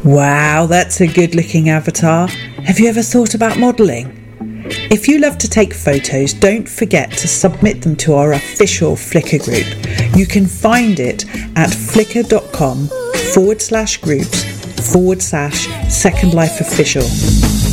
Wow, that's a good looking avatar. Have you ever thought about modelling? If you love to take photos, don't forget to submit them to our official Flickr group. You can find it at flickr.com/groups/Second Life Official.